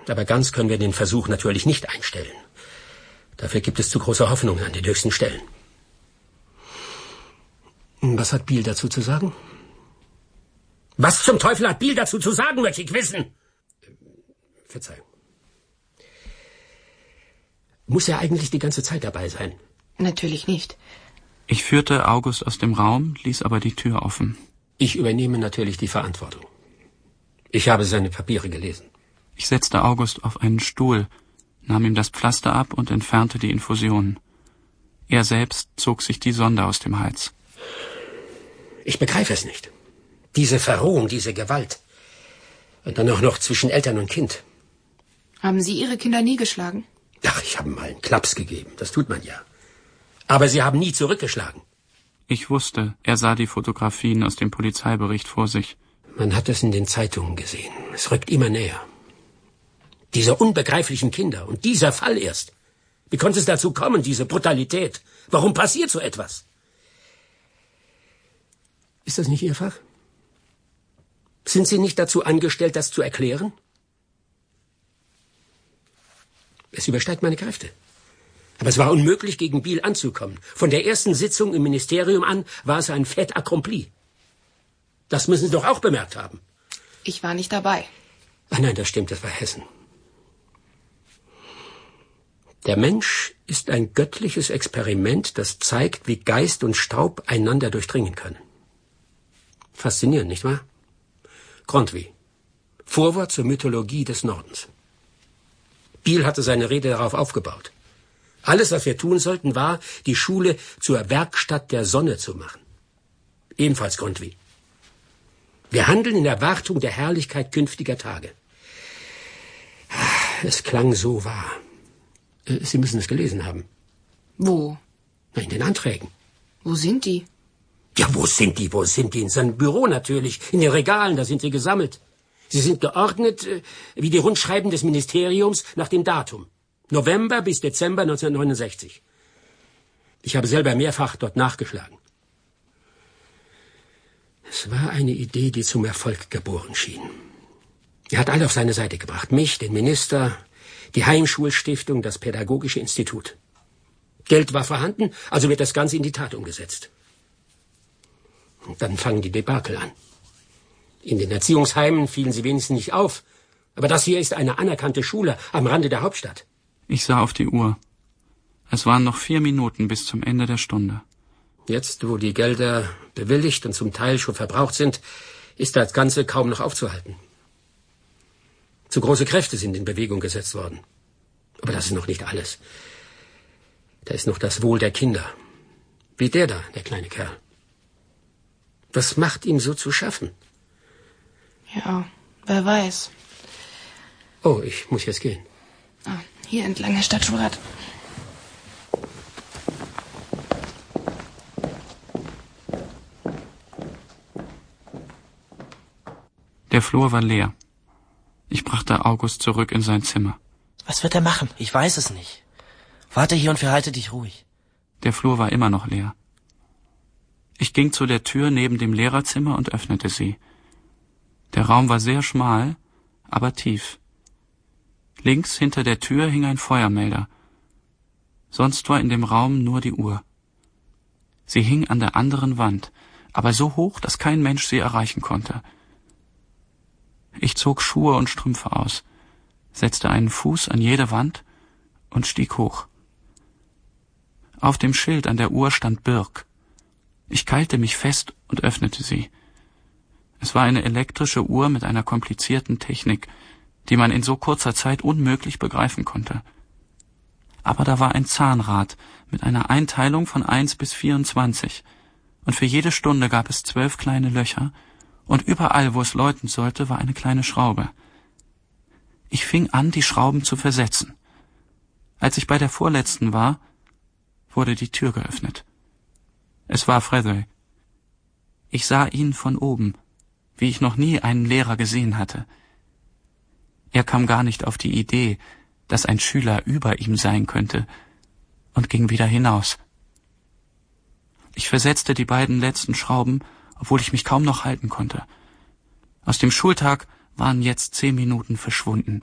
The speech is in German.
Aber ganz können wir den Versuch natürlich nicht einstellen. Dafür gibt es zu große Hoffnungen an den höchsten Stellen. Was hat Biel dazu zu sagen? Was zum Teufel hat Biel dazu zu sagen, möchte ich wissen? Verzeihung. Muss er eigentlich die ganze Zeit dabei sein? Natürlich nicht. Ich führte August aus dem Raum, ließ aber die Tür offen. Ich übernehme natürlich die Verantwortung. Ich habe seine Papiere gelesen. Ich setzte August auf einen Stuhl, nahm ihm das Pflaster ab und entfernte die Infusionen. Er selbst zog sich die Sonde aus dem Hals. Ich begreife es nicht. Diese Verrohung, diese Gewalt. Und dann auch noch zwischen Eltern und Kind. Haben Sie Ihre Kinder nie geschlagen? Ach, ich habe mal einen Klaps gegeben. Das tut man ja. Aber Sie haben nie zurückgeschlagen. Ich wusste, er sah die Fotografien aus dem Polizeibericht vor sich. Man hat es in den Zeitungen gesehen. Es rückt immer näher. Diese unbegreiflichen Kinder und dieser Fall erst. Wie konnte es dazu kommen, diese Brutalität? Warum passiert so etwas? Ist das nicht Ihr Fach? Sind Sie nicht dazu angestellt, das zu erklären? Es übersteigt meine Kräfte. Aber es war unmöglich, gegen Biel anzukommen. Von der ersten Sitzung im Ministerium an war es ein fait accompli. Das müssen Sie doch auch bemerkt haben. Ich war nicht dabei. Ach nein, das stimmt, das war Hessen. Der Mensch ist ein göttliches Experiment, das zeigt, wie Geist und Staub einander durchdringen können. Faszinierend, nicht wahr? Grundtvig. Vorwort zur Mythologie des Nordens. Biel hatte seine Rede darauf aufgebaut. Alles, was wir tun sollten, war, die Schule zur Werkstatt der Sonne zu machen. Ebenfalls Grundtvig. Wir handeln in Erwartung der Herrlichkeit künftiger Tage. Es klang so wahr. Sie müssen es gelesen haben. Wo? In den Anträgen. Wo sind die? Ja, wo sind die? Wo sind die? In seinem Büro natürlich. In den Regalen, da sind sie gesammelt. Sie sind geordnet wie die Rundschreiben des Ministeriums nach dem Datum. November bis Dezember 1969. Ich habe selber mehrfach dort nachgeschlagen. Es war eine Idee, die zum Erfolg geboren schien. Er hat alle auf seine Seite gebracht. Mich, den Minister, die Heimschulstiftung, das Pädagogische Institut. Geld war vorhanden, also wird das Ganze in die Tat umgesetzt. Und dann fangen die Debakel an. In den Erziehungsheimen fielen sie wenigstens nicht auf. Aber das hier ist eine anerkannte Schule am Rande der Hauptstadt. Ich sah auf die Uhr. Es waren noch 4 Minuten bis zum Ende der Stunde. Jetzt, wo die Gelder bewilligt und zum Teil schon verbraucht sind, ist das Ganze kaum noch aufzuhalten. Zu große Kräfte sind in Bewegung gesetzt worden. Aber das ist noch nicht alles. Da ist noch das Wohl der Kinder. Wie der da, der kleine Kerl. Was macht ihm so zu schaffen? Ja, wer weiß. Oh, ich muss jetzt gehen. Ah, hier entlang der Stadtschulrat. Der Flur war leer. Ich brachte August zurück in sein Zimmer. Was wird er machen? Ich weiß es nicht. Warte hier und verhalte dich ruhig. Der Flur war immer noch leer. Ich ging zu der Tür neben dem Lehrerzimmer und öffnete sie. Der Raum war sehr schmal, aber tief. Links hinter der Tür hing ein Feuermelder. Sonst war in dem Raum nur die Uhr. Sie hing an der anderen Wand, aber so hoch, dass kein Mensch sie erreichen konnte. Ich zog Schuhe und Strümpfe aus, setzte einen Fuß an jede Wand und stieg hoch. Auf dem Schild an der Uhr stand Birk. Ich keilte mich fest und öffnete sie. Es war eine elektrische Uhr mit einer komplizierten Technik, die man in so kurzer Zeit unmöglich begreifen konnte. Aber da war ein Zahnrad mit einer Einteilung von 1 bis 24, und für jede Stunde gab es 12 kleine Löcher, und überall, wo es läuten sollte, war eine kleine Schraube. Ich fing an, die Schrauben zu versetzen. Als ich bei der vorletzten war, wurde die Tür geöffnet. Es war Frédéric. Ich sah ihn von oben, wie ich noch nie einen Lehrer gesehen hatte. Er kam gar nicht auf die Idee, dass ein Schüler über ihm sein könnte, und ging wieder hinaus. Ich versetzte die beiden letzten Schrauben, obwohl ich mich kaum noch halten konnte. Aus dem Schultag waren jetzt 10 Minuten verschwunden,